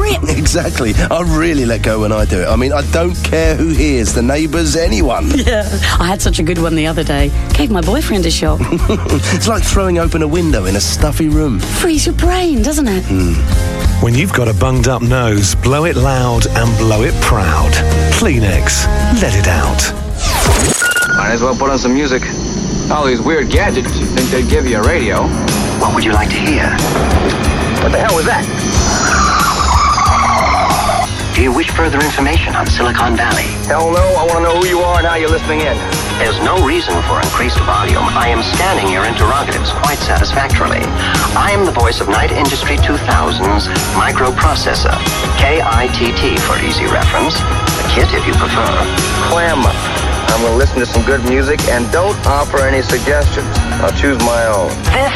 grip. Exactly. I really let go when I do it. I mean, I don't care who hears, the neighbours, anyone. Yeah, I had such a good one the other day. Gave my boyfriend a shock. It's like throwing open a window in a stuffy room. Frees your brain, doesn't it? When you've got a bunged up nose, blow it loud and blow it proud. Kleenex. Let it out. Might as well put on some music. All these weird gadgets, you'd think they'd give you a radio. What would you like to hear? What the hell was that? Do you wish further information on Silicon Valley? Hell no, I want to know who you are and how you're listening in. There's no reason for increased volume. I am scanning your interrogatives quite satisfactorily. I am the voice of Night Industry 2000's microprocessor. KITT for easy reference. A kit if you prefer. Clam up. I'm going to listen to some good music and don't offer any suggestions. I'll choose my own. This